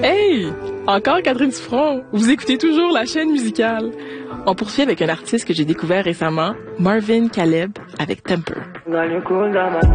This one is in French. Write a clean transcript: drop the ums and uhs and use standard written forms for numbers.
Hey! Encore Catherine Dufresne. Vous écoutez toujours la chaîne musicale. On poursuit avec un artiste que j'ai découvert récemment, Marvin Caleb, avec Temper.